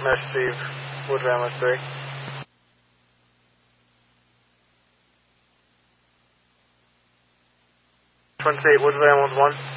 Mesh Steve, Wood Van was 3. Twin State, Wood Van was 1.